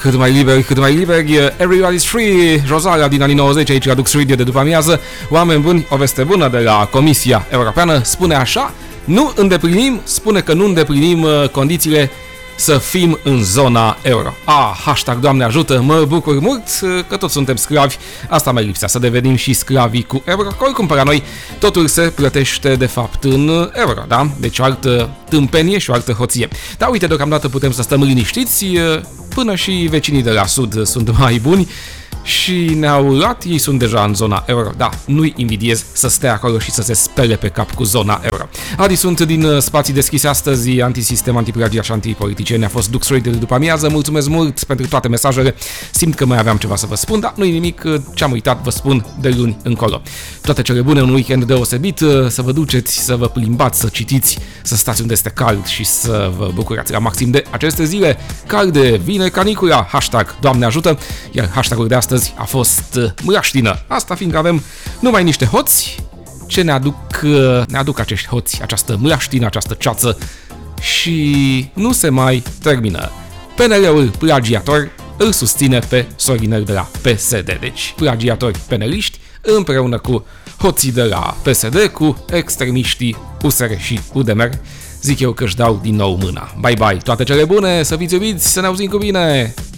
cât mai liberi, Everybody's Free, Rosalia din anii 90, aici la Dux Radio de după amiază. Oameni buni, o veste bună de la Comisia Europeană, spune așa, spune că nu îndeplinim condițiile să fim în zona euro. Hashtag Doamne ajută, mă bucur mult că toți suntem sclavi, asta mai lipsea, să devenim și sclavii cu euro, că oricum pe la noi totul se plătește de fapt în euro, da? Deci o altă tâmpenie și o altă hoție. Dar uite, deocamdată putem să stăm liniștiți, până și vecinii de la sud sunt mai buni și ne-au luat, ei sunt deja în zona euro, da, nu-i invidiez să stea acolo și să se spele pe cap cu zona euro. Adi sunt din Spații Deschise astăzi, antisistem, antiplagia și antipoliticieni, a fost Dux Radio de după amiază, mulțumesc mult pentru toate mesajele, simt că mai aveam ceva să vă spun, dar nu-i nimic, ce-am uitat vă spun de luni încolo. Toate cele bune, un weekend deosebit, să vă duceți, să vă plimbați, să citiți, să stați unde este cald și să vă bucurați la maxim de aceste zile calde, vine canicula, hashtag Doamne ajută, iar hashtagul de astăzi a fost mlaștină. Asta fiindcă avem numai niște hoți ce ne aduc acești hoți, această mlaștină, această ceață și nu se mai termină. PNL-ul plagiator îl susține pe Sorinel de la PSD. Deci plagiatori peneliști împreună cu hoții de la PSD, cu extremiștii USR și UDMR, zic eu că își dau din nou mâna. Bye bye, toate cele bune, să fiți iubiți, să ne auzim cu bine!